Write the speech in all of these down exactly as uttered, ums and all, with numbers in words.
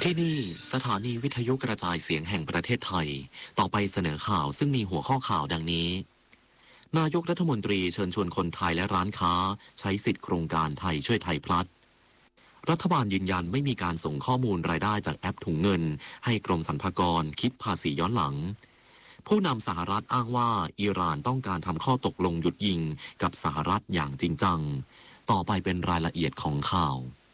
ที่นี่สถานีวิทยุกระจายเสียงแห่งประเทศไทยต่อไปเสนอข่าวซึ่งมีหัวข้อข่าวดังนี้นายกรัฐมนตรีเชิญชวนคนไทยและร้านค้าใช้สิทธิโครงการไทยช่วยไทยพลัดรัฐบาลยืนยันไม่มีการส่งข้อมูลรายได้จากแอปถุงเงินให้กรมสรรพากรคิดภาษีย้อนหลังผู้นำสหรัฐอ้างว่าอิหร่านต้องการทำข้อตกลงหยุดยิงกับสหรัฐอย่างจริงจังต่อไปเป็นรายละเอียดของข่า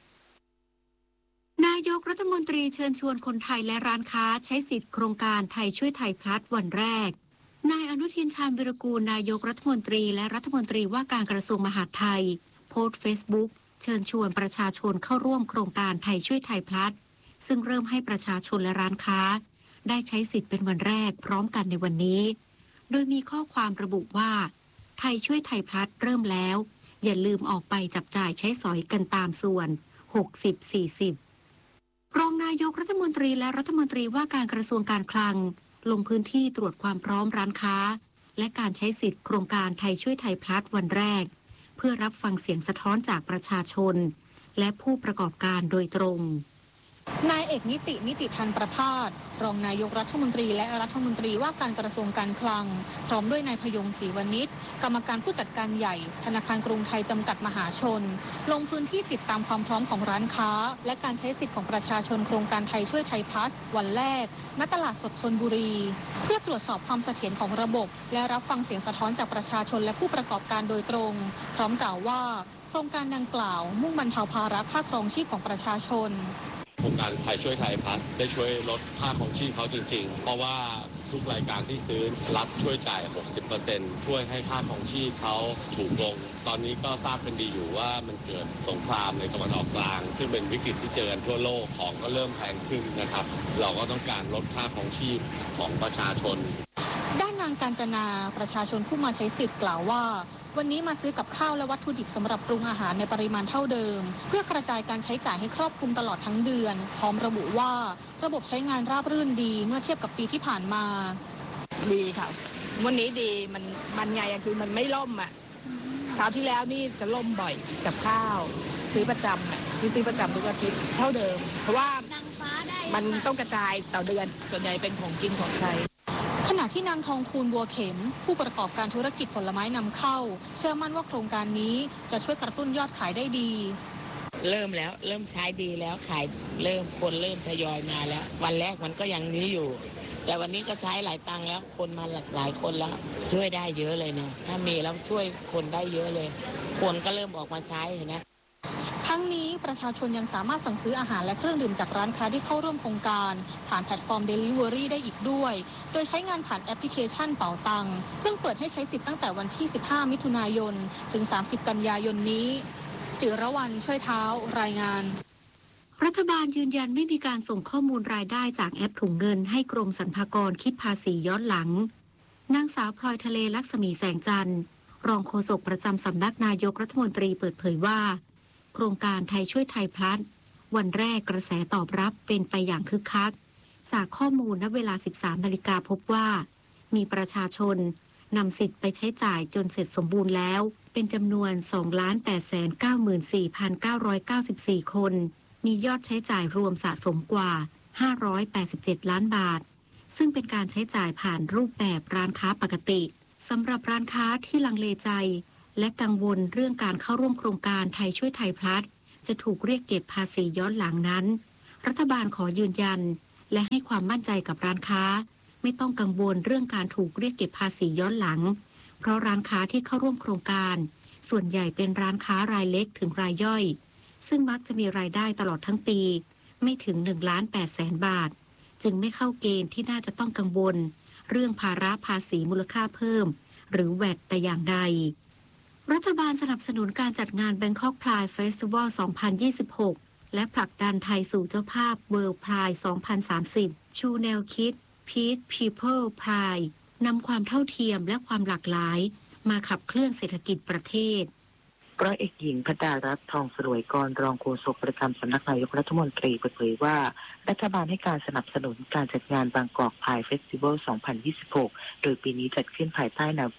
วนายกรัฐมนตรีเชิญชวนคนไทยและร้านค้าใช้สิทธิโครงการไทยช่วยไทยพลัดวันแรกนายอนุทินชาญวิรากูลนายกรัฐมนตรีและรัฐมนตรีว่าการกระทรวงมหาดไทยโพสต์เฟซบุ๊กเชิญชวนประชาชนเข้าร่วมโครงการไทยช่วยไทยพลัดซึ่งเริ่มให้ประชาชนและร้านค้าได้ใช้สิทธิ์เป็นวันแรกพร้อมกันในวันนี้โดยมีข้อความระบุว่าไทยช่วยไทยพลัดเริ่มแล้วอย่าลืมออกไปจับจ่ายใช้สอยกันตามส่วน หกสิบ สี่สิบรองนายกรัฐมนตรีและรัฐมนตรีว่าการกระทรวงการคลังลงพื้นที่ตรวจความพร้อมร้านค้าและการใช้สิทธิโครงการไทยช่วยไทยพลัดวันแรกเพื่อรับฟังเสียงสะท้อนจากประชาชนและผู้ประกอบการโดยตรงนายเอกนิตินิติทันประภาสรองนายกรัฐมนตรีและรัฐมนตรีว่าการกระทรวงการคลังพร้อมด้วยนายพยงศรีวณิชกรรมการผู้จัดการใหญ่ธนาคารกรุงไทยจำกัดมหาชนลงพื้นที่ติดตามความพร้อมของร้านค้าและการใช้สิทธิ์ของประชาชนโครงการไทยช่วยไทยพลัสวันแรกณตลาดสดธนบุรีเพื่อตรวจสอบความเสถียรของระบบและรับฟังเสียงสะท้อนจากประชาชนและผู้ประกอบการโดยตรงพร้อมกล่าวว่าโครงการดังกล่าวมุ่งบรรเทาภาระค่าครองชีพของประชาชนโครงการไทยช่วยไทยพลัสได้ช่วยลดค่าของชีพเขาจริงๆเพราะว่าทุกรายการที่ซื้อรัฐช่วยจ่าย หกสิบเปอร์เซ็นต์ ช่วยให้ค่าของชีพเขาถูกลงตอนนี้ก็ทราบกันดีอยู่ว่ามันเกิดสงครามในตะวันออกกลางซึ่งเป็นวิกฤตที่เจอกันทั่วโลกของก็เริ่มแพงขึ้นนะครับเราก็ต้องการลดค่าของชีพของประชาชนด้านนางกาญจนาประชาชนผู้มาใช้สิทธิ์กล่าวว่าวันนี้มาซื้อกับข้าวและวัตถุดิบสำหรับปรุงอาหารในปริมาณเท่าเดิมเพื่อกระจายการใช้จ่ายให้ครอบคลุมตลอดทั้งเดือนพร้อมระบุว่าระบบใช้งานราบรื่นดีเมื่อเทียบกับปีที่ผ่านมาดีค่ะวันนี้ดีมันมันไงคือมันไม่ล่มอ่ะคราวที่แล้วนี่จะล่มบ่อยกับข้าวซื้อประจำอ่ะที่ซื้อประจำทุกอาทิตย์เท่าเดิมเพราะว่ามันต้องกระจายต่อเดือนส่วนใหญ่เป็นของกินของใช้ขณะที่นางทองคูณบัวเข็มผู้ประกอบการธุรกิจผลไม้นำเข้าเชื่อมั่นว่าโครงการนี้จะช่วยกระตุ้นยอดขายได้ดีเริ่มแล้วเริ่มใช้ดีแล้วขายเริ่มคนเริ่มทยอยมาแล้ววันแรกมันก็ยังนี้อยู่แต่วันนี้ก็ใช้หลายตังค์แล้วคนมาหลายคนแล้วช่วยได้เยอะเลยเนี่ยถ้ามีแล้วช่วยคนได้เยอะเลยคนก็เริ่มออกมาใช้เห็นไหมทั้งนี้ประชาชนยังสามารถสั่งซื้ออาหารและเครื่องดื่มจากร้านค้าที่เข้าร่วมโครงการผ่านแพลตฟอร์ม Delivery ได้อีกด้วยโดยใช้งานผ่านแอปพลิเคชันเป๋าตังซึ่งเปิดให้ใช้สิทธิ์ตั้งแต่วันที่สิบห้ามิถุนายนถึงสามสิบกันยายนนี้จิรวรรณช่วยเท้ารายงานรัฐบาลยืนยันไม่มีการส่งข้อมูลรายได้จากแอปถุงเงินให้กรมสรรพากรคิดภาษีย้อนหลังนางสาวพลอยทะเลลักษมีแสงจันทร์รองโฆษกประจำสำนักนายกรัฐมนตรีเปิดเผยว่าโครงการไทยช่วยไทยพลัดวันแรกกระแสตอบรับเป็นไปอย่างคึกคักจากข้อมูลณเวลา สิบสามนาฬิกาพบว่ามีประชาชนนำสิทธิ์ไปใช้จ่ายจนเสร็จสมบูรณ์แล้วเป็นจำนวน สองล้านแปดแสนเก้าหมื่นสี่พันเก้าร้อยเก้าสิบสี่ คนมียอดใช้จ่ายรวมสะสมกว่าห้าร้อยแปดสิบเจ็ดล้านบาทซึ่งเป็นการใช้จ่ายผ่านรูปแบบร้านค้าปกติสำหรับร้านค้าที่ลังเลใจและกังวลเรื่องการเข้าร่วมโครงการไทยช่วยไทยพลัดจะถูกเรียกเก็บภาษีย้อนหลังนั้นรัฐบาลขอยืนยันและให้ความมั่นใจกับร้านค้าไม่ต้องกังวลเรื่องการถูกเรียกเก็บภาษีย้อนหลังเพราะร้านค้าที่เข้าร่วมโครงการส่วนใหญ่เป็นร้านค้ารายเล็กถึงรายย่อยซึ่งมักจะมีรายได้ตลอดทั้งปีไม่ถึงหนึ่งล้านแปดแสนบาทจึงไม่เข้าเกณฑ์ที่น่าจะต้องกังวลเรื่องภาระภาษีมูลค่าเพิ่มหรือแวตแต่อย่างใดรัฐบาลสนับสนุนการจัดงาน Bangkok Pride Festival สองพันยี่สิบหกและผลักดันไทยสู่เจ้าภาพ World Pride สองพันสามสิบชูแนวคิด Peace People Pride นำความเท่าเทียมและความหลากหลายมาขับเคลื่อนเศรษฐกิจประเทศร้อยเอกหญิงพดารัตน์ทองสรวยกรรองโฆษกประจำสำนักนายกรัฐมนตรีเปิดเผยว่ารัฐบาลให้การสนับสนุนการจัดงานบางกอกพายเฟสติวัล สองพันยี่สิบหกโดยปีนี้จัดขึ้นภายใต้แนวคิด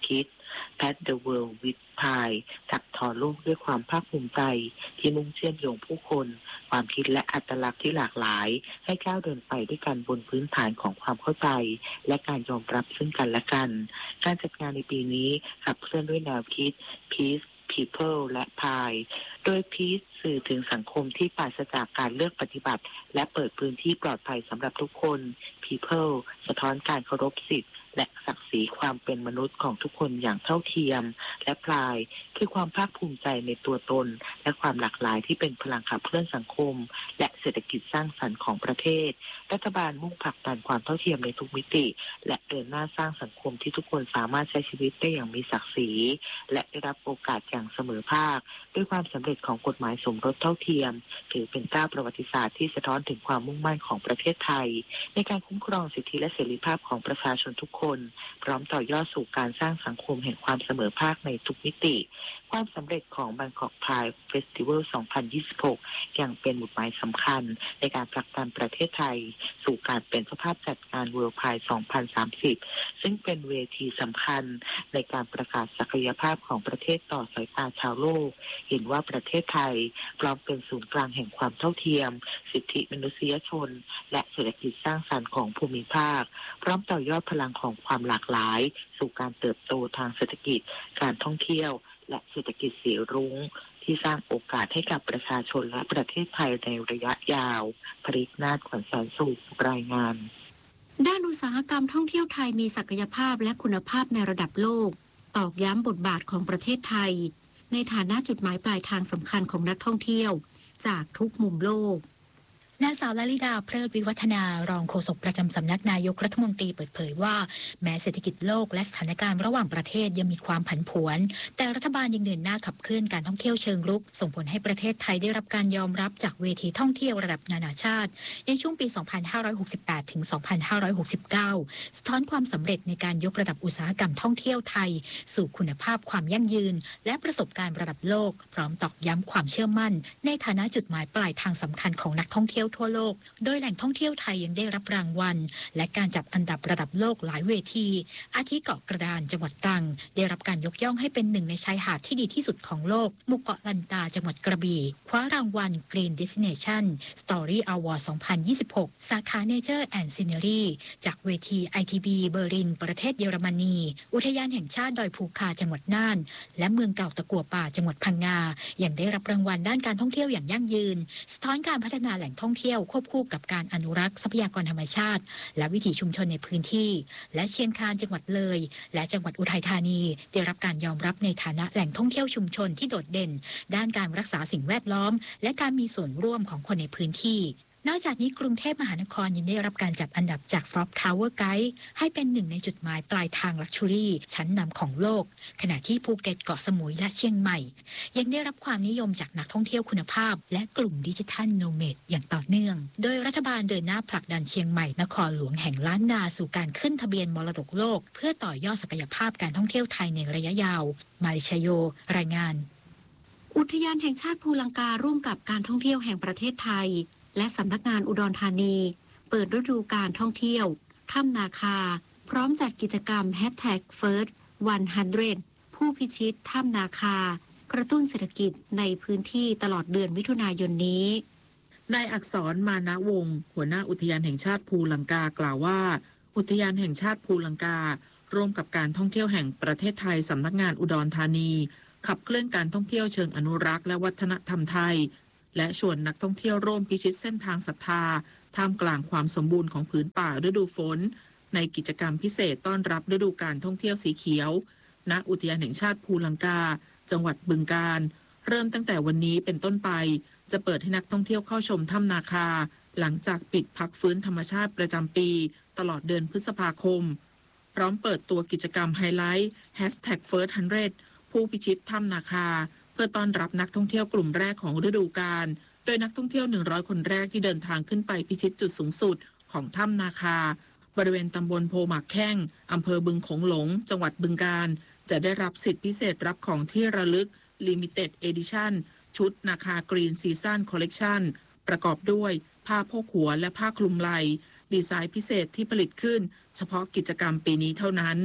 At the World with Pie ถักทอโลกด้วยความภาคภูมิใจที่มุ่งเชื่อมโยงผู้คนความคิดและอัตลักษณ์ที่หลากหลายให้ก้าวเดินไปด้วยกันบนพื้นฐานของความเข้าใจและการยอมรับซึ่งกันและกันการจัดงานในปีนี้ขับเคลื่อนด้วยแนวคิด Peace People และ Pie โดย Peace สื่อถึงสังคมที่ปราศจากการเลือกปฏิบัติและเปิดพื้นที่ปลอดภัยสำหรับทุกคน People สะท้อนการเคารพสิทธิและศักดิ์ศรีความเป็นมนุษย์ของทุกคนอย่างเท่าเทียมและพลายคือความภาคภูมิใจในตัวตนและความหลากหลายที่เป็นพลังขับเคลื่อนสังคมและเศรษฐกิจสร้างสรรค์ของประเทศรัฐบาลมุ่งผลักดันความเท่าเทียมในทุกมิติและเดินหน้าสร้างสังคมที่ทุกคนสามารถใช้ชีวิตได้อย่างมีศักดิ์ศรีและได้รับโอกาสอย่างเสมอภาคด้วยความสำเร็จของกฎหมายสมรสเท่าเทียมถือเป็นก้าวประวัติศาสตร์ที่สะท้อนถึงความมุ่งมั่นของประเทศไทยในการคุ้มครองสิทธิและเสรีภาพของประชาชนทุกคนพร้อมต่อยอดสู่การสร้างสังคมแห่งความเสมอภาคในทุกมิติความสำเร็จของ Bangkok Pride Festival สองพันยี่สิบหก ยังเป็นหมุดหมายสำคัญในการผลักดันประเทศไทยสู่การเป็นเจ้าภาพจัดงาน World Pride สองพันสามสิบ ซึ่งเป็นเวทีสำคัญในการประกาศศักยภาพของประเทศต่อสายตาชาวโลกเห็นว่าประเทศไทยพร้อมเป็นศูนย์กลางแห่งความเท่าเทียมสิทธิมนุษยชนและเศรษฐกิจสร้างสรรค์ของภูมิภาคพร้อมต่อยอดพลังของความหลากหลายสู่การเติบโตทางเศรษฐกิจการท่องเที่ยวและเศรษฐกิจสีรุ้งที่สร้างโอกาสให้กับประชาชนและประเทศไทยในระยะยาวผลิตนาฏขวัญแสนสุขรายงานด้านอุตสาหกรรมท่องเที่ยวไทยมีศักยภาพและคุณภาพในระดับโลกตอกย้ำบทบาทของประเทศไทยในฐานะจุดหมายปลายทางสำคัญของนักท่องเที่ยวจากทุกมุมโลกนางสาวลลิดาเพลิดวิวัฒนารองโฆษกประจำสำนักนายกรัฐมนตรีเปิดเผยว่าแม้เศรษฐกิจโลกและสถานการณ์ระหว่างประเทศยังมีความผันผวนแต่รัฐบาลยังเดินหน้าขับเคลื่อนการท่องเที่ยวเชิงรุกส่งผลให้ประเทศไทยได้รับการยอมรับจากเวทีท่องเที่ยวระดับนานาชาติในช่วงปี สองพันห้าร้อยหกสิบแปด ถึง สองพันห้าร้อยหกสิบเก้า สะท้อนความสำเร็จในการยกระดับอุตสาหกรรมท่องเที่ยวไทยสู่คุณภาพความยั่งยืนและประสบการณ์ระดับโลกพร้อมตอกย้ำความเชื่อมั่นในฐานะจุดหมายปลายทางสำคัญของนักท่องเที่ยวทั่วโลกโดยแหล่งท่องเที่ยวไทยยังได้รับรางวัลและการจัดอันดับระดับโลกหลายเวทีอาทิเกาะกระดานจังหวัดตรังได้รับการยกย่องให้เป็นหนึ่งในชายหาดที่ดีที่สุดของโลกหมู่เกาะลันตาจังหวัดกระบี่คว้ารางวัล Green Destination Story Award สองพันยี่สิบหก สาขา Nature and Scenery จากเวที ไอ ที บี เบอร์ลินประเทศเยอรมนีอุทยานแห่งชาติดอยภูคาจังหวัดน่านและเมืองเก่าตะกั่วป่าจังหวัดพังงายังได้รับรางวัลด้านการท่องเที่ยวอย่างยั่งยืนสะท้อนการพัฒนาแหล่งท่องเที่ยวควบคู่กับการอนุรักษ์ทรัพยากรธรรมชาติและวิถีชุมชนในพื้นที่และเชียงคานจังหวัดเลยและจังหวัดอุทัยธานีได้รับการยอมรับในฐานะแหล่งท่องเที่ยวชุมชนที่โดดเด่นด้านการรักษาสิ่งแวดล้อมและการมีส่วนร่วมของคนในพื้นที่นอกจากนี้กรุงเทพมหานครยังได้รับการจัดอันดับจาก Forbes Travel Guide ให้เป็นหนึ่งในจุดหมายปลายทางลักชัวรี่ชั้นนำของโลกขณะที่ภูเก็ตเกาะสมุยและเชียงใหม่ยังได้รับความนิยมจากนักท่องเที่ยวคุณภาพและกลุ่มดิจิทัลโนเมดอย่างต่อเนื่องโดยรัฐบาลเดินหน้าผลักดันเชียงใหม่นครหลวงแห่งล้านนาสู่การขึ้นทะเบียนมรดกโลกเพื่อต่อยอดศักยภาพการท่องเที่ยวไทยในระยะยาวมาลิชโยรายงานอุทยานแห่งชาติภูลังการ่วมกับการท่องเที่ยวแห่งประเทศไทยและสำนักงานอุดรธานีเปิดฤดูการท่องเที่ยวถ้ำนาคาพร้อมจัดกิจกรรม แฮชแท็ก เฟิร์ส วันฮันเดรด ผู้พิชิตถ้ำนาคากระตุ้นเศรษฐกิจในพื้นที่ตลอดเดือนมิถุนายนนี้นายอักษรมานะวงศ์หัวหน้าอุทยานแห่งชาติภูลังกากล่าวว่าอุทยานแห่งชาติภูลังการ่วมกับการท่องเที่ยวแห่งประเทศไทยสำนักงานอุดรธานีขับเคลื่อนการท่องเที่ยวเชิงอนุรักษ์และวัฒนธรรมไทยและชวนนักท่องเที่ยวร่วมพิชิตเส้นทางศรัทธาท่ามกลางความสมบูรณ์ของผืนป่าฤดูฝนในกิจกรรมพิเศษต้อนรับฤดูการท่องเที่ยวสีเขียวณอุทยานแห่งชาติภูลังกาจังหวัดบึงกาฬเริ่มตั้งแต่วันนี้เป็นต้นไปจะเปิดให้นักท่องเที่ยวเข้าชมถ้ำนาคาหลังจากปิดพักฟื้นธรรมชาติประจำปีตลอดเดือนพฤษภาคมพร้อมเปิดตัวกิจกรรมไฮไลท์ แฮชแท็ก เฟิร์ส ฮันเดรด ผู้พิชิตถ้ำนาคาเพื่อต้อนรับนักท่องเที่ยวกลุ่มแรกของฤดูกาลโดยนักท่องเที่ยวหนึ่งร้อยคนแรกที่เดินทางขึ้นไปพิชิตจุดสูงสุดของถ้ำนาคาบริเวณตำบลโพหมากแข้งอำเภอบึงโขงหลงจังหวัดบึงกาฬจะได้รับสิทธิพิเศษรับของที่ระลึก Limited Edition ชุดนาคากรีนซีซั่นคอลเลกชันประกอบด้วยผ้าโพกหัวและผ้าคลุมไหล่ดีไซน์พิเศษที่ผลิตขึ้นเฉพาะกิจกรรมปีนี้เท่านั้นโ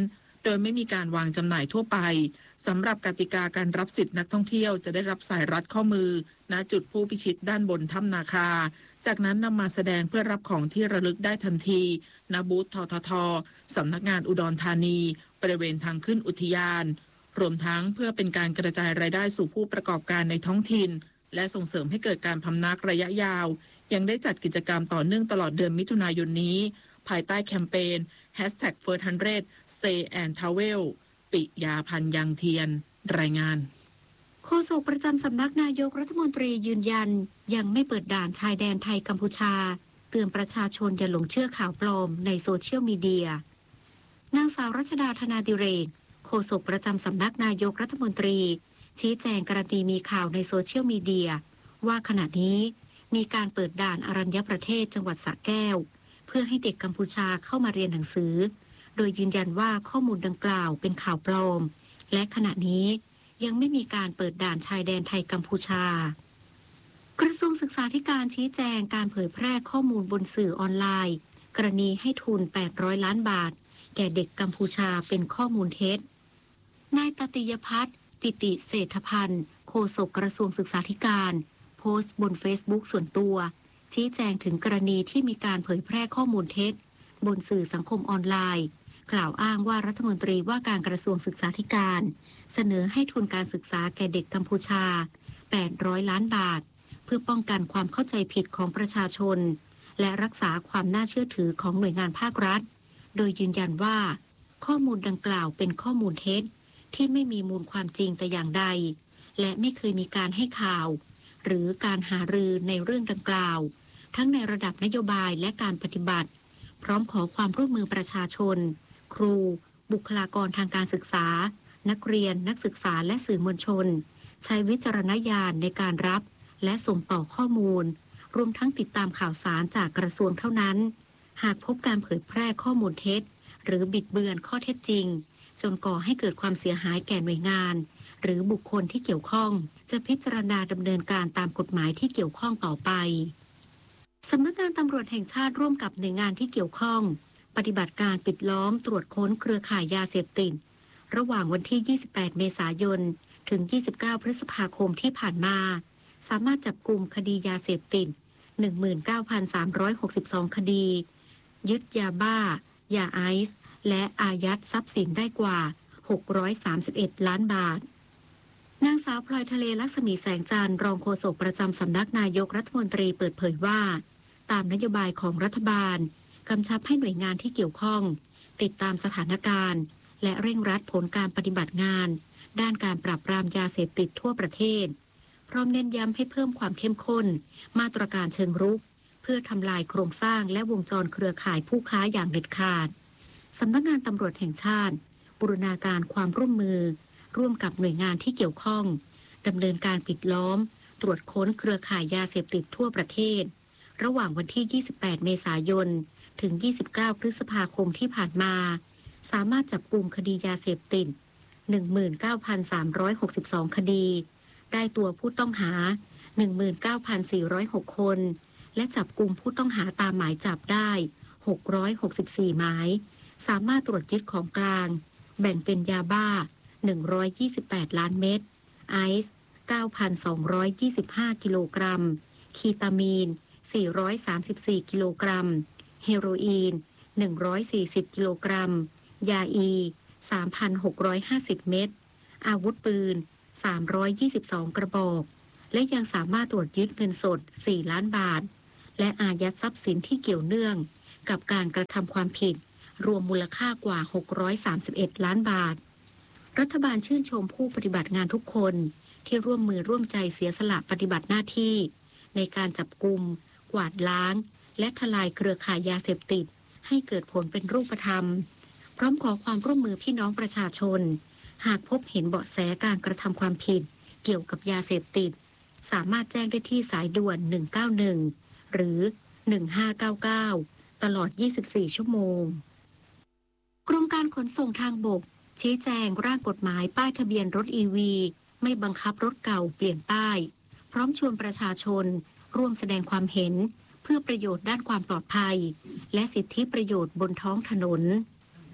โดยไม่มีการวางจำหน่ายทั่วไปสำหรับกติกาการรับสิทธินักท่องเที่ยวจะได้รับสายรัดข้อมือณจุดผู้พิชิตด้านบนถ้ำนาคาจากนั้นนำมาแสดงเพื่อรับของที่ระลึกได้ทันทีณบูธทททสำนักงานอุดรธานีบริเวณทางขึ้นอุทยานรวมทั้งเพื่อเป็นการกระจายรายได้สู่ผู้ประกอบการในท้องถิ่นและส่งเสริมให้เกิดการพำนักระยะยาวยังได้จัดกิจกรรมต่อเนื่องตลอดเดือนมิถุนายนนี้ภายใต้แคมเปญ แฮชแท็ก เฟิร์ส ฮันเดรด Stay and Travel ปิยาพันธ์ยังเทียนรายงานโฆษกประจำสำนักนายกรัฐมนตรียืนยันยังไม่เปิดด่านชายแดนไทยกัมพูชาเตือนประชาชนอย่าหลงเชื่อข่าวปลอมในโซเชียลมีเดียนางสาวรัชดาธนาดิเรกโฆษกประจำสำนักนายกรัฐมนตรีชี้แจงกรณีมีข่าวในโซเชียลมีเดียว่าขณะนี้มีการเปิดด่านอรัญญประเทศจังหวัดสระแก้วเพื่อให้เด็กกัมพูชาเข้ามาเรียนหนังสือโดยยืนยันว่าข้อมูลดังกล่าวเป็นข่าวปลอมและขณะนี้ยังไม่มีการเปิดด่านชายแดนไทยกัมพูชากระทรวงศึกษาธิการชี้แจงการเผยแพร่ข้อมูลบนสื่อออนไลน์กรณีให้ทุนแปดร้อยล้านบาทแก่เด็กกัมพูชาเป็นข้อมูลเท็จนายตติยพัฒน์ปิติเศรษฐพันธ์โฆษกกระทรวงศึกษาธิการโพสต์บน Facebook ส่วนตัวชี้แจงถึงกรณีที่มีการเผยแพร่ข้อมูลเท็จบนสื่อสังคมออนไลน์กล่าวอ้างว่ารัฐมนตรีว่าการกระทรวงศึกษาธิการเสนอให้ทุนการศึกษาแก่เด็กกัมพูชาแปดร้อยล้านบาทเพื่อป้องกันความเข้าใจผิดของประชาชนและรักษาความน่าเชื่อถือของหน่วยงานภาครัฐโดยยืนยันว่าข้อมูลดังกล่าวเป็นข้อมูลเท็จที่ไม่มีมูลความจริงแต่อย่างใดและไม่เคยมีการให้ข่าวหรือการหารือในเรื่องดังกล่าวทั้งในระดับนโยบายและการปฏิบัติพร้อมขอความร่วมมือประชาชนครูบุคลากรทางการศึกษานักเรียนนักศึกษาและสื่อมวลชนใช้วิจารณญาณในการรับและส่งต่อข้อมูลรวมทั้งติดตามข่าวสารจากกระทรวงเท่านั้นหากพบการเผยแพร่ข้อมูลเท็จหรือบิดเบือนข้อเท็จจริงจนก่อให้เกิดความเสียหายแก่หน่วยงานหรือบุคคลที่เกี่ยวข้องจะพิจารณาดำเนินการตามกฎหมายที่เกี่ยวข้องต่อไปสำนักงานตำรวจแห่งชาติร่วมกับหน่วยงานที่เกี่ยวข้องปฏิบัติการปิดล้อมตรวจค้นเครือข่ายยาเสพติดระหว่างวันที่ยี่สิบแปดเมษายนถึงยี่สิบเก้าพฤษภาคมที่ผ่านมาสามารถจับกุมคดียาเสพติด หนึ่งหมื่นเก้าพันสามร้อยหกสิบสอง คดียึดยาบ้ายาไอซ์และอายัดทรัพย์สินได้กว่าหกร้อยสามสิบเอ็ดล้านบาทนางสาวพลอยทะเลลักษมีแสงจันทร์รองโฆษกประจำสำนักนายกรัฐมนตรีเปิดเผยว่าตามนโยบายของรัฐบาลกำชับให้หน่วยงานที่เกี่ยวข้องติดตามสถานการณ์และเร่งรัดผลการปฏิบัติงานด้านการปราบปรามยาเสพติดทั่วประเทศพร้อมเน้นย้ำให้เพิ่มความเข้มข้นมาตรการเชิงรุกเพื่อทำลายโครงสร้างและวงจรเครือข่ายผู้ค้าอย่างเด็ดขาดสำนักงานตำรวจแห่งชาติบูรณาการความร่วมมือร่วมกับหน่วยงานที่เกี่ยวข้องดำเนินการปิดล้อมตรวจค้นเครือข่ายยาเสพติดทั่วประเทศระหว่างวันที่ยี่สิบแปดเมษายนถึงยี่สิบเก้าพฤษภาคมที่ผ่านมาสามารถจับกุมคดียาเสพติด หนึ่งหมื่นเก้าพันสามร้อยหกสิบสอง คดีได้ตัวผู้ต้องหา หนึ่งหมื่นเก้าพันสี่ร้อยหก คนและจับกุมผู้ต้องหาตามหมายจับได้หกร้อยหกสิบสี่หมายสามารถตรวจยึดของกลางแบ่งเป็นยาบ้าหนึ่งร้อยยี่สิบแปดล้านเม็ดไอซ์ เก้าพันสองร้อยยี่สิบห้า กิโลกรัมคีตามีนสี่ร้อยสามสิบสี่กิโลกรัมเฮโรอีนหนึ่งร้อยสี่สิบกิโลกรัมยาอี สามพันหกร้อยห้าสิบ เม็ดอาวุธปืนสามร้อยยี่สิบสองกระบอกและยังสามารถตรวจยึดเงินสดสี่ล้านบาทและอายัดทรัพย์สินที่เกี่ยวเนื่องกับการกระทำความผิดรวมมูลค่ากว่าหกร้อยสามสิบเอ็ดล้านบาทรัฐบาลชื่นชมผู้ปฏิบัติงานทุกคนที่ร่วมมือร่วมใจเสียสละปฏิบัติหน้าที่ในการจับกุมกวาดล้างและทลายเครือข่ายยาเสพติดให้เกิดผลเป็นรูปธรรมพร้อมขอความร่วมมือพี่น้องประชาชนหากพบเห็นเบาะแสการกระทำความผิดเกี่ยวกับยาเสพติดสามารถแจ้งได้ที่สายด่วนหนึ่งเก้าหนึ่งหรือหนึ่งห้าเก้าเก้าตลอดยี่สิบสี่ชั่วโมงกรมการขนส่งทางบกชี้แจงร่างกฎหมายป้ายทะเบียนรถ อี วี ไม่บังคับรถเก่าเปลี่ยนป้ายพร้อมชวนประชาชนร่วมแสดงความเห็นเพื่อประโยชน์ด้านความปลอดภัยและสิทธิประโยชน์บนท้องถนน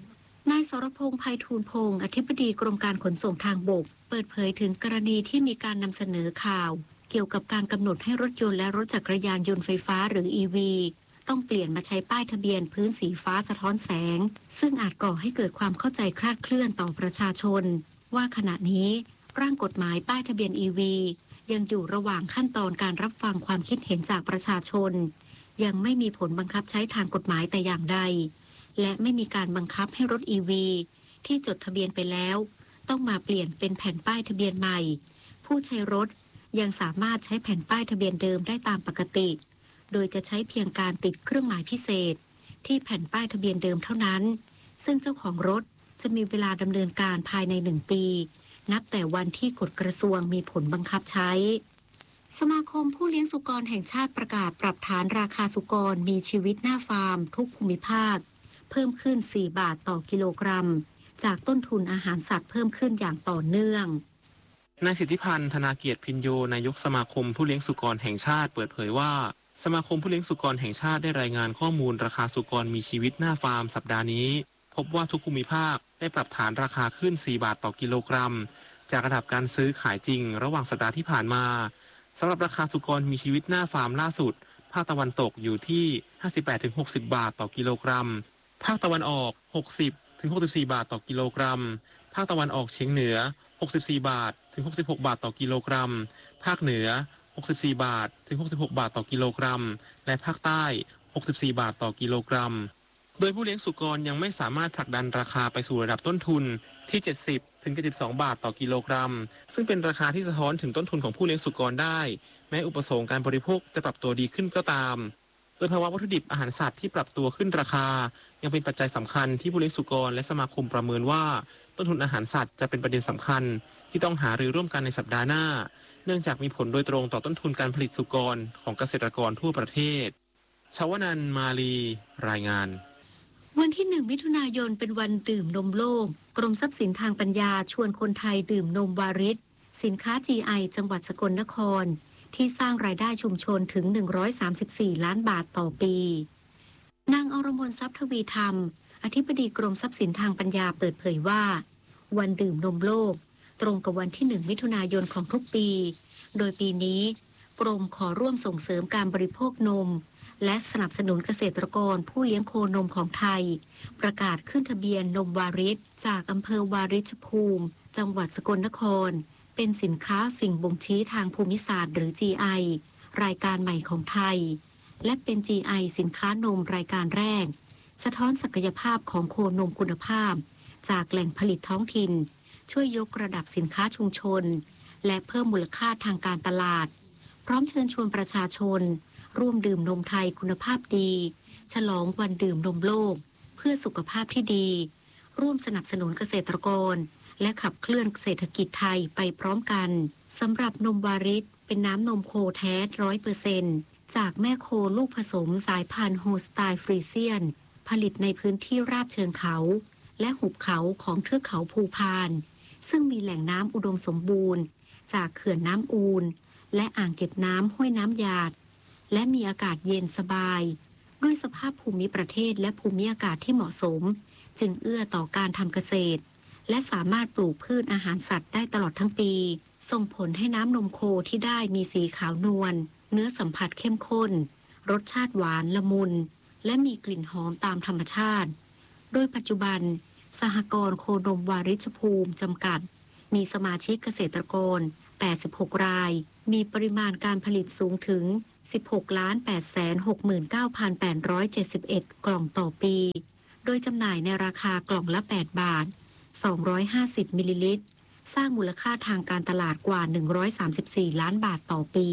นายสรพงษ์ไพฑูรย์พงศ์อธิบดีกรมการขนส่งทางบกเปิดเผยถึงกรณีที่มีการนำเสนอข่าวเกี่ยวกับการกำหนดให้รถยนต์และรถจักรยานยนต์ไฟฟ้าหรือ อี วี ต้องเปลี่ยนมาใช้ป้ายทะเบียนพื้นสีฟ้าสะท้อนแสงซึ่งอาจก่อให้เกิดความเข้าใจคลาดเคลื่อนต่อประชาชนว่าขณะนี้ร่างกฎหมายป้ายทะเบียน อี วี ยังอยู่ระหว่างขั้นตอนการรับฟังความคิดเห็นจากประชาชนยังไม่มีผลบังคับใช้ทางกฎหมายแต่อย่างใดและไม่มีการบังคับให้รถ อี วี ที่จดทะเบียนไปแล้วต้องมาเปลี่ยนเป็นแผ่นป้ายทะเบียนใหม่ผู้ใช้รถยังสามารถใช้แผ่นป้ายทะเบียนเดิมได้ตามปกติโดยจะใช้เพียงการติดเครื่องหมายพิเศษที่แผ่นป้ายทะเบียนเดิมเท่านั้นซึ่งเจ้าของรถจะมีเวลาดำเนินการภายในหนึ่งปีนับแต่วันที่กฎกระทรวงมีผลบังคับใช้สมาคมผู้เลี้ยงสุกรแห่งชาติประกาศปรับฐานราคาสุกรมีชีวิตหน้าฟาร์มทุกภูมิภาคเพิ่มขึ้นสี่บาทต่อกิโลกรัมจากต้นทุนอาหารสัตว์เพิ่มขึ้นอย่างต่อเนื่องนายสิทธิพันธ์ธนาเกียรติพินโยนายกสมาคมผู้เลี้ยงสุกรแห่งชาติเปิดเผยว่าสมาคมผู้เลี้ยงสุกรแห่งชาติได้รายงานข้อมูลราคาสุกรมีชีวิตหน้าฟาร์มสัปดาห์นี้พบว่าทุกภูมิภาคได้ปรับฐานราคาขึ้นสี่บาทต่อกิโลกรัมจากระดับการซื้อขายจริงระหว่างสัปดาห์ที่ผ่านมาสำหรับราคาสุกรมีชีวิตหน้าฟาร์มล่าสุดภาคตะวันตกอยู่ที่ ห้าสิบแปดถึงหกสิบ บาทต่อกิโลกรัมภาคตะวันออก หกสิบถึงหกสิบสี่ บาทต่อกิโลกรัมภาคตะวันออกเฉียงเหนือหกสิบสี่บาทถึงหกสิบหกบาทต่อกิโลกรัมภาคเหนือหกสิบสี่บาทถึงหกสิบหกบาทต่อกิโลกรัมและภาคใต้หกสิบสี่บาทต่อกิโลกรัมโดยผู้เลี้ยงสุกรยังไม่สามารถผลักดันราคาไปสู่ระดับต้นทุนที่เจ็ดสิบถึงเจ็ดสิบสองบาทต่อกิโลกรัมซึ่งเป็นราคาที่สะท้อนถึงต้นทุนของผู้เลี้ยงสุกรได้แม้อุปสงค์การบริโภคจะปรับตัวดีขึ้นก็ตามโดยภาวะวัตถุดิบอาหารสัตว์ที่ปรับตัวขึ้นราคายังเป็นปัจจัยสำคัญที่ผู้เลี้ยงสุกรและสมาคมประเมินว่าต้นทุนอาหารสัตว์จะเป็นประเด็นสำคัญที่ต้องหารือร่วมกันในสัปดาห์หน้าเนื่องจากมีผลโดยตรงต่อต้นทุนการผลิตสุกรของเกษตรกรทั่วประเทศชวนันท์มาลีรายงานวันที่หนึ่งมิถุนายนเป็นวันดื่มนมโลกกรมทรัพย์สินทางปัญญาชวนคนไทยดื่มนมวาริศสินค้า จี ไอ จังหวัดสกลนครที่สร้างรายได้ชุมชนถึงหนึ่งร้อยสามสิบสี่ล้านบาทต่อปีนางอรมนทรัพย์ทวีธรรมอธิบดีกรมทรัพย์สินทางปัญญาเปิดเผยว่าวันดื่มนมโลกตรงกับวันที่หนึ่งมิถุนายนของทุกปีโดยปีนี้กรมขอร่วมส่งเสริมการบริโภคนมและสนับสนุนเกษตรกรผู้เลี้ยงโคนมของไทยประกาศขึ้นทะเบียนนมวาริศจากอำเภอวาริชภูมิจังหวัดสกลนครเป็นสินค้าสิ่งบ่งชี้ทางภูมิศาสตร์หรือ จี ไอ รายการใหม่ของไทยและเป็น จี ไอ สินค้านมรายการแรกสะท้อนศักยภาพของโคนมคุณภาพจากแหล่งผลิตท้องถิ่นช่วยยกระดับสินค้าชุมชนและเพิ่มมูลค่าทางการตลาดพร้อมเชิญชวนประชาชนร่วมดื่มนมไทยคุณภาพดีฉลองวันดื่มนมโลกเพื่อสุขภาพที่ดีร่วมสนับสนุนเกษตรกรและขับเคลื่อนเศรษฐกิจไทยไปพร้อมกันสำหรับนมวาริศเป็นน้ำนมโคแท้ร้อยเปอร์เซ็นต์จากแม่โคลูกผสมสายพันธุ์โฮสไตน์ฟรีเซียนผลิตในพื้นที่ราบเชิงเขาและหุบเขาของเทือกเขาภูพานซึ่งมีแหล่งน้ำอุดมสมบูรณ์จากเขื่อนน้ำอูลและอ่างเก็บน้ำห้วยน้ำหยาดและมีอากาศเย็นสบายด้วยสภาพภูมิประเทศและภูมิอากาศที่เหมาะสมจึงเอื้อต่อการทำเกษตรและสามารถปลูกพืชอาหารสัตว์ได้ตลอดทั้งปีส่งผลให้น้ำนมโคที่ได้มีสีขาวนวลเนื้อสัมผัสเข้มข้นรสชาติหวานละมุนและมีกลิ่นหอมตามธรรมชาติโดยปัจจุบันสหกรณ์โคนมวาริชภูมิจำกัดมีสมาชิกเกษตรกรแปดสิบหกรายมีปริมาณการผลิตสูงถึง สิบหกล้านแปดแสนหกหมื่นเก้าพันแปดร้อยเจ็ดสิบเอ็ด กล่องต่อปีโดยจำหน่ายในราคากล่องละแปดบาทสองร้อยห้าสิบมิลลิลิตรสร้างมูลค่าทางการตลาดกว่าหนึ่งร้อยสามสิบสี่ล้านบาทต่อปี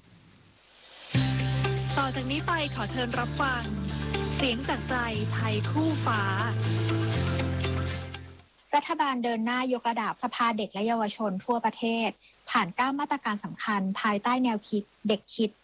ต่อจากนี้ไปขอเชิญรับฟังเสียงจากใจไทยคู่ฟ้ารัฐบาลเดินหน้ายกระดับสภาเด็กและเยาวชนทั่วประเทศผ่านเก้ามาตรการสำคัญภายใต้แนวคิดเด็กคิด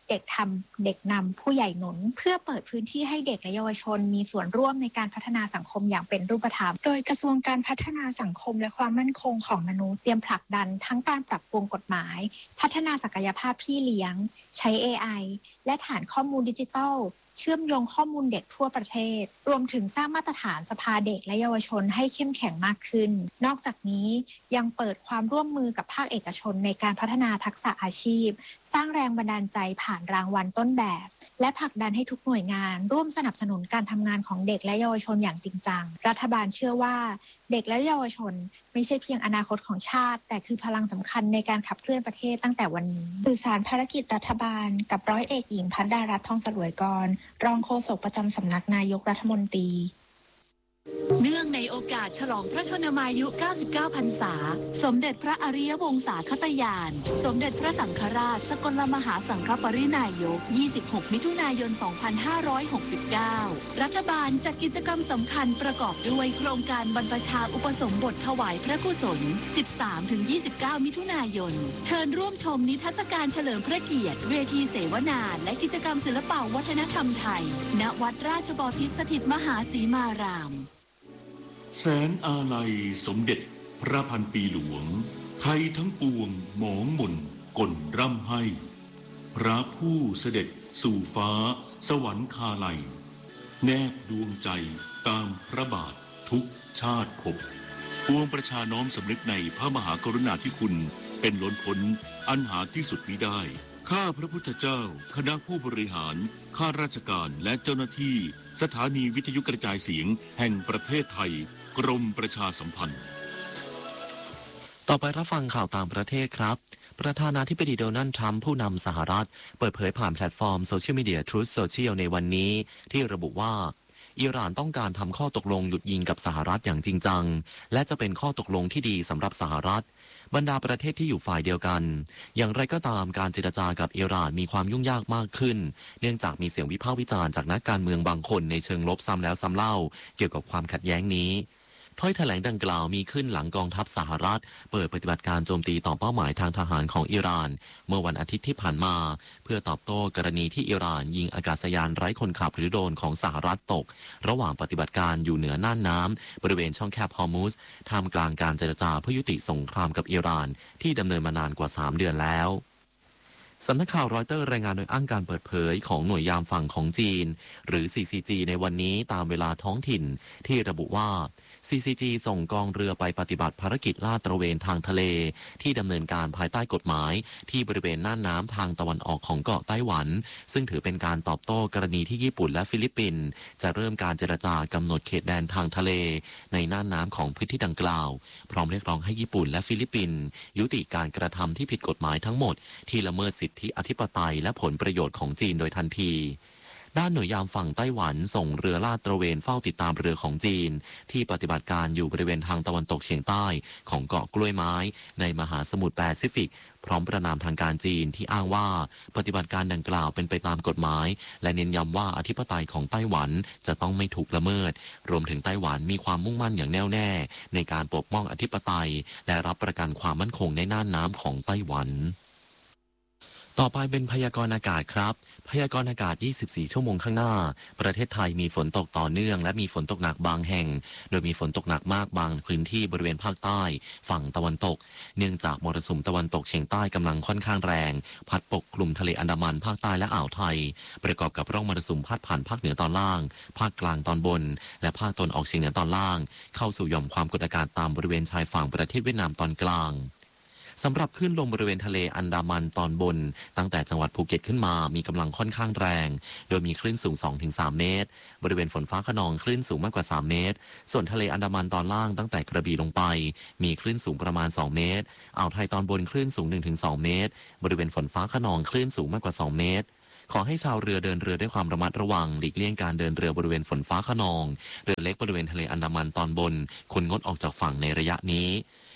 เด็กทำเด็กนำผู้ใหญ่หนุนเพื่อเปิดพื้นที่ให้เด็กและเยาวชนมีส่วนร่วมในการพัฒนาสังคมอย่างเป็นรูปธรรมโดยกระทรวงการพัฒนาสังคมและความมั่นคงของมนุษย์เตรียมผลักดันทั้งการปรับปรุงกฎหมายพัฒนาศักยภาพพี่เลี้ยงใช้ เอ ไอ และฐานข้อมูลดิจิทัลเชื่อมโยงข้อมูลเด็กทั่วประเทศรวมถึงสร้างมาตรฐานสภาเด็กและเยาวชนให้เข้มแข็งมากขึ้นนอกจากนี้ยังเปิดความร่วมมือกับภาคเอกชนในการพัฒนาทักษะอาชีพสร้างแรงบันดาลใจผ่านรางวัลต้นแบบและผลักดันให้ทุกหน่วยงานร่วมสนับสนุนการทำงานของเด็กและเยาวชนอย่างจริงจังรัฐบาลเชื่อว่าเด็กและเยาวชนไม่ใช่เพียงอนาคตของชาติแต่คือพลังสำคัญในการขับเคลื่อนประเทศตั้งแต่วันนี้สื่อสารภารกิจรัฐบาลกับร้อยเอกหญิงพัฒดารัตน์ทองสลวยกรรองโฆษกประจำสำนักนายกรัฐมนตรีเนื่องในโอกาสฉลองพระชนมายุ เก้าสิบเก้า พรรษาสมเด็จพระอริยวงศาคตญาณสมเด็จพระสังฆราชสกลมหาสังฆปรินายก ยี่สิบหก มิถุนายน สองพันห้าร้อยหกสิบเก้า รัฐบาลจัดกิจกรรมสำคัญประกอบด้วยโครงการบรรพชาอุปสมบทถวายพระกุศล สิบสามถึงยี่สิบเก้า มิถุนายน เชิญร่วมชมนิทรรศการเฉลิมพระเกียรติเวทีเสวนาและกิจกรรมศิลปวัฒนธรรมไทยณวัดราชบพิตรสถิตมหาสีมารามแสนอาลัยสมเด็จพระพันปีหลวงไทยทั้งปวงหมองหม่นก่นร่ำให้พระผู้เสด็จสู่ฟ้าสวรรคาลัยแนบดวงใจตามพระบาททุกชาติภพปวงประชาน้อมสำนึกในพระมหากรุณาธิคุณเป็นล้นพ้นอันหาที่สุดมิได้ข้าพระพุทธเจ้าคณะผู้บริหารข้าราชการและเจ้าหน้าที่สถานีวิทยุกระจายเสียงแห่งประเทศไทยกรมประชาสัมพันธ์ต่อไปรับฟังข่าวต่างประเทศครับประธานาธิบดีโดนัลด์ทรัมป์ผู้นำสหรัฐเปิดเผยผ่านแพลตฟอร์มโซเชียลมีเดีย Truth Social ในวันนี้ที่ระบุว่าอิหร่านต้องการทำข้อตกลงหยุดยิงกับสหรัฐอย่างจริงจังและจะเป็นข้อตกลงที่ดีสำหรับสหรัฐบรรดาประเทศที่อยู่ฝ่ายเดียวกันอย่างไรก็ตามการเจรจากับอิหร่านมีความยุ่งยากมากขึ้นเนื่องจากมีเสียงวิพากษ์วิจารณ์จากนักการเมืองบางคนในเชิงลบซ้ำแล้วซ้ำเล่าเกี่ยวกับความขัดแย้งนี้ถ้อยแถลงดังกล่าวมีขึ้นหลังกองทัพสหรัฐเปิดปฏิบัติการโจมตีต่อเป้าหมายทางทหารของอิหร่านเมื่อวันอาทิตย์ที่ผ่านมาเพื่อตอบโต้กรณีที่อิหร่านยิงอากาศยานไร้คนขับหรือโดรนของสหรัฐตกระหว่างปฏิบัติการอยู่เหนือน่านน้ำบริเวณช่องแคบฮอร์มุซท่ามกลางการเจรจาเพื่อยุติสงครามกับอิหร่านที่ดำเนินมานานกว่าสามเดือนแล้วสำนักข่าวรอยเตอร์รายงานโดยอ้างการเปิดเผยของหน่วยยามฝั่งของจีนหรือ ซี ซี จี ในวันนี้ตามเวลาท้องถิ่นที่ระบุว่า ซี ซี จี ส่งกองเรือไปปฏิบัติภารกิจลาดตระเวนทางทะเลที่ดำเนินการภายใต้กฎหมายที่บริเวณน่านน้ำทางตะวันออกของเกาะไต้หวันซึ่งถือเป็นการตอบโต้กรณีที่ญี่ปุ่นและฟิลิปปินส์จะเริ่มการเจรจากำหนดเขตแดนทางทะเลในน่านน้ำของพื้นที่ดังกล่าวพร้อมเรียกร้องให้ญี่ปุ่นและฟิลิปปินส์ยุติการกระทำที่ผิดกฎหมายทั้งหมดที่ละเมิดสิทธิอธิปไตยและผลประโยชน์ของจีนโดยทันทีด้านหน่วยยามฝั่งไต้หวันส่งเรือลาดตระเวนเฝ้าติดตามเรือของจีนที่ปฏิบัติการอยู่บริเวณทางตะวันตกเฉียงใต้ของเกาะกล้วยไม้ในมหาสมุทรแปซิฟิกพร้อมประณามทางการจีนที่อ้างว่าปฏิบัติการดังกล่าวเป็นไปตามกฎหมายและเน้นย้ำว่าอธิปไตยของไต้หวันจะต้องไม่ถูกละเมิดรวมถึงไต้หวันมีความมุ่งมั่นอย่างแน่วแน่ในการปกป้องอธิปไตยและรับประกันความมั่นคงในน่านน้ำของไต้หวันต่อไปเป็นพยากรณ์อากาศครับพยากรณ์อากาศยี่สิบสี่ชั่วโมงข้างหน้าประเทศไทยมีฝนตกต่อเนื่องและมีฝนตกหนักบางแห่งโดยมีฝนตกหนักมากบางพื้นที่บริเวณภาคใต้ฝั่งตะวันตกเนื่องจากมรสุมตะวันตกเฉียงใต้กำลังค่อนข้างแรงพัดปกคลุมทะเลอันดามันภาคใต้และอ่าวไทยประกอบกับร่องมรสุมพัดผ่านภาคเหนือตอนล่างภาคกลางตอนบนและภาคตะวันออกเฉียงเหนือตอนล่างเข้าสู่หย่อมความกดอากาศต่ำบริเวณชายฝั่งประเทศเวียดนามตอนกลางสำหรับคลื่นลมบริเวณทะเลอันดามันตอนบนตั้งแต่จังหวัดภูเก็ตขึ้นมามีกำลังค่อนข้างแรงโดยมีคลื่นสูง สองถึงสาม เมตรบริเวณฝนฟ้าคะนองคลื่นสูงมากกว่าสามเมตรส่วนทะเลอันดามันตอนล่างตั้งแต่กระบี่ลงไปมีคลื่นสูงประมาณสองเมตรอ่าวไทยตอนบนคลื่นสูง หนึ่งถึงสอง เมตรบริเวณฝนฟ้าคะนองคลื่นสูงมากกว่าสองเมตรขอให้ชาวเรือเดินเรือด้วยความระมัดระวังหลีกเลี่ยงการเดินเรือบริเวณฝนฟ้าคะนองเรือเล็กบริเวณทะเลอันดามันตอนบนควรงดออกจากฝั่งในระยะนี้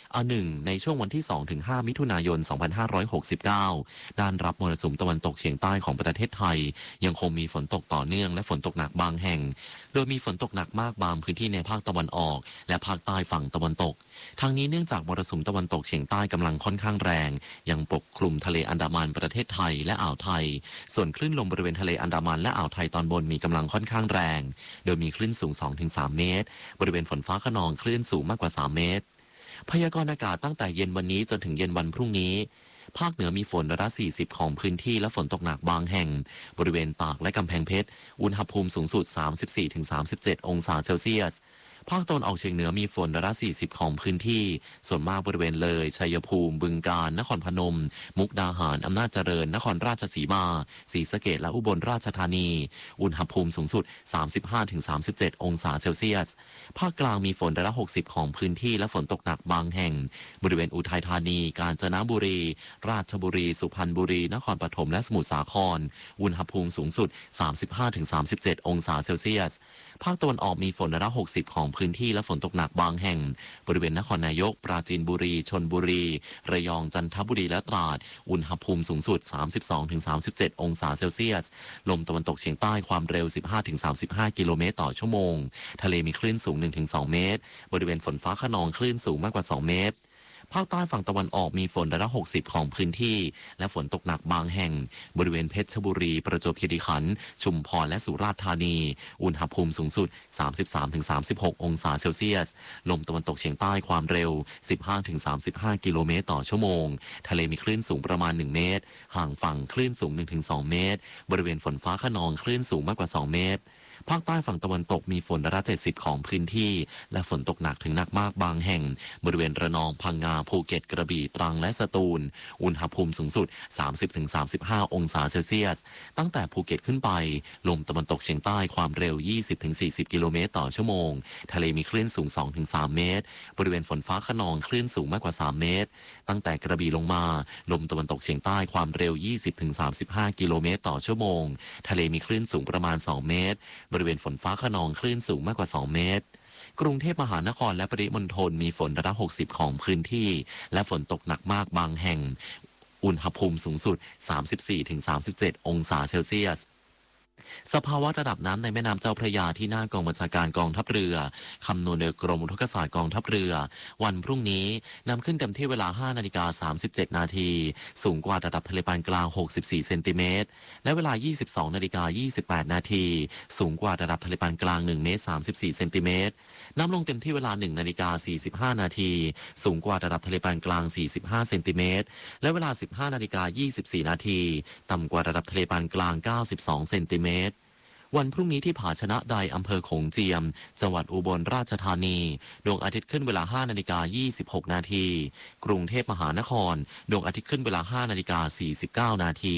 อาหนึ่งในช่วงวันที่ สองถึงห้า มิถุนายน สองพันห้าร้อยหกสิบเก้า ด้านรับมรสุมตะวันตกเฉียงใต้ของประเทศไทยยังคงมีฝนตกต่อเนื่องและฝนตกหนักบางแห่งโดยมีฝนตกหนักมากบางพื้นที่ในภาคตะวันออกและภาคใต้ฝั่งตะวันตกทางนี้เนื่องจากมรสุมตะวันตกเฉียงใต้กำลังค่อนข้างแรงยังปกคลุมทะเลอันดามันประเทศไทยและอ่าวไทยส่วนคลื่นลมบริเวณทะเลอันดามันและอ่าวไทยตอนบนมีกำลังค่อนข้างแรงโดยมีคลื่นสูง สองถึงสาม เมตรบริเวณฝนฟ้าคะนองคลื่นสูงมากกว่าสามเมตรพยากรณ์อากาศตั้งแต่เย็นวันนี้จนถึงเย็นวันพรุ่งนี้ภาคเหนือมีฝนร้อยละสี่สิบของพื้นที่และฝนตกหนักบางแห่งบริเวณตากและกำแพงเพชรอุณหภูมิสูงสุด สามสิบสี่ถึงสามสิบเจ็ด องศาเซลเซียสภาคตะวันออกเฉียงเหนือมีฝนร้อยละสี่สิบของพื้นที่ส่วนมากบริเวณเลยชัยภูมิบึงกาฬนครพนมมุกดาหารอำนาจเจริญนครราชสีมาศรีสะเกษและอุบลราชธานีอุณหภูมิสูงสุด สามสิบห้าถึงสามสิบเจ็ด องศาเซลเซียสภาคกลางมีฝนร้อยละหกสิบของพื้นที่และฝนตกหนักบางแห่งบริเวณอุทัยธานีกาญจนบุรีราชบุรีสุพรรณบุรีนครปฐมและสมุทรสาครอุณหภูมิสูงสุด สามสิบห้าถึงสามสิบเจ็ด องศาเซลเซียสภาคตะวันออกมีฝนร้อยละหกสิบของพื้นที่และฝนตกหนักบางแห่งบริเวณนครนายกปราจีนบุรีชลบุรีระยองจันทบุรีและตราดอุณหภูมิสูงสุด สามสิบสองถึงสามสิบเจ็ด องศาเซลเซียสลมตะวันตกเฉียงใต้ความเร็ว สิบห้าถึงสามสิบห้า กิโลเมตรต่อชั่วโมงทะเลมีคลื่นสูง หนึ่งถึงสอง เมตรบริเวณฝนฟ้าคะนองคลื่นสูงมากกว่าสองเมตรภาคใต้ฝั่งตะวันออกมีฝนร้อยละหกสิบของพื้นที่และฝนตกหนักบางแห่งบริเวณเพชรบุรีประจวบคีรีขันธ์ชุมพรและสุราษฎร์ธานีอุณหภูมิสูงสุด สามสิบสามถึงสามสิบหก องศาเซลเซียสลมตะวันตกเฉียงใต้ความเร็ว สิบห้าถึงสามสิบห้า กิโลเมตรต่อชั่วโมงทะเลมีคลื่นสูงประมาณหนึ่งเมตรห่างฝั่งคลื่นสูง หนึ่งถึงสอง เมตรบริเวณฝนฟ้าคะนองคลื่นสูงมากกว่าสองเมตรภาคใต้ฝั่งตะวันตกมีฝนร้อยละเจ็ดสิบของพื้นที่และฝนตกหนักถึงหนักมากบางแห่งบริเวณระนองพังงาภูเก็ตกระบี่ตรังและสตูลอุณหภูมิสูงสุด สามสิบถึงสามสิบห้า องศาเซลเซียสตั้งแต่ภูเก็ตขึ้นไปลมตะวันตกเฉียงใต้ความเร็ว ยี่สิบถึงสี่สิบ กิโลเมตรต่อชั่วโมงทะเลมีคลื่นสูง สองถึงสาม เมตรบริเวณฝนฟ้าคะนองคลื่นสูงมากกว่าสามเมตรตั้งแต่กระบี่ลงมาลมตะวันตกเฉียงใต้ความเร็ว ยี่สิบถึงสามสิบห้า กิโลเมตรต่อชั่วโมงทะเลมีคลื่นสูงประมาณสองเมตรบริเวณฝนฟ้าคะนองคลื่นสูงมากกว่าสองเมตรกรุงเทพมหานครและปริมณฑลมีฝนร้อยละหกสิบของพื้นที่และฝนตกหนักมากบางแห่งอุณหภูมิสูงสุด สามสิบสี่ถึงสามสิบเจ็ด องศาเซลเซียสสภาวะระดับน้ำในแม่น้ำเจ้าพระยาที่หน้ากองบัญชาการกองทัพเรือคำนวณโดยกรมอุทกศาสตร์กองทัพเรือวันพรุ่งนี้นำขึ้นเต็มที่เวลา ห้านาฬิกาสามสิบเจ็ด นาทีสูงกว่าระดับทะเลปานกลางหกสิบสี่เซนติเมตรและเวลา ยี่สิบสองนาฬิกายี่สิบแปด นาทีสูงกว่าระดับทะเลปานกลางหนึ่งเมตรสามสิบสี่เซนติเมตรน้ำลงเต็มที่เวลา หนึ่งนาฬิกาสี่สิบห้า นาทีสูงกว่าระดับทะเลปานกลางสี่สิบห้าเซนติเมตรและเวลา สิบห้านาฬิกายี่สิบสี่ นาทีต่ำกว่าระดับทะเลปานกลางเก้าสิบสองเซนติเมตรวันพรุ่งนี้ที่ผาชนะใดอำเภอโขงเจียมจังหวัดอุบลราชธานีดวงอาทิตย์ขึ้นเวลา ห้านาฬิกายี่สิบหก นาทีกรุงเทพมหานครดวงอาทิตย์ขึ้นเวลา ห้านาฬิกาสี่สิบเก้า นาที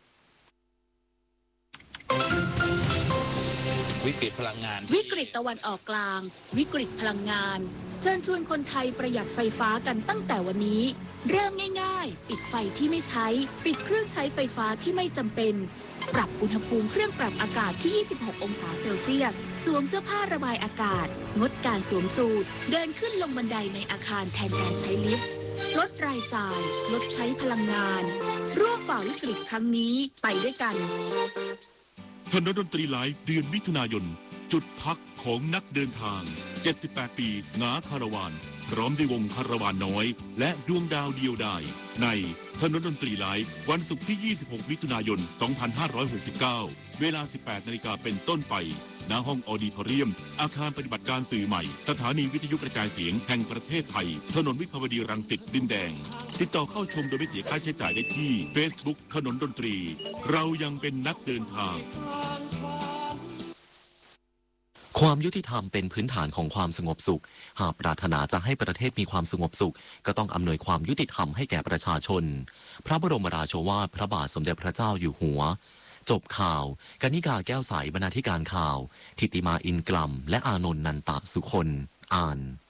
วิกฤตพลังงานวิกฤตตะวันออกกลางวิกฤตพลังงานเชิญชวนคนไทยประหยัดไฟฟ้ากันตั้งแต่วันนี้เริ่มง่ายๆปิดไฟที่ไม่ใช้ปิดเครื่องใช้ไฟฟ้าที่ไม่จำเป็นปรับอุณหภูมิเครื่องปรับอากาศที่ยี่สิบหกองศาเซลเซียสสวมเสื้อผ้าระบายอากาศงดการสวมสูทเดินขึ้นลงบันไดในอาคารแทนการใช้ลิฟต์ลดรายจ่ายลดใช้พลังงานร่วมฝ่าวิกฤตครั้งนี้ไปด้วยกันถนนดนตรีไลฟ์เดือนมิถุนายนจุดพักของนักเดินทางเจ็ดสิบแปดปีงาคาราวานพร้อมด้วยวงคาราวานน้อยและดวงดาวเดียวดายในถนนดนตรีไลฟ์วันศุกร์ที่ยี่สิบหกมิถุนายนสองพันห้าร้อยหกสิบเก้าเวลา สิบแปดนาฬิกาเป็นต้นไปณห้องออดิทอเรียมอาคารปฏิบัติการสื่อใหม่สถานีวิทยุกระจายเสียงแห่งประเทศไทยถนนวิภาวดีรังสิตดินแดงติดต่อเข้าชมโดยไม่เสียค่าใช้จ่ายได้ที่ Facebook ถนนดนตรีเรายังเป็นนักเดินทางความยุติธรรมเป็นพื้นฐานของความสงบสุขหากปรารถนาจะให้ประเทศมีความสงบสุขก็ต้องอำนวยความยุติธรรมให้แก่ประชาชนพระบรมราโชวาทพระบาทสมเด็จพระเจ้าอยู่หัวจบข่าวกนิกาแก้วใสบรรณาธิการข่าวทิติมาอินกลัมและอานนท์นันตะสุคนอ่าน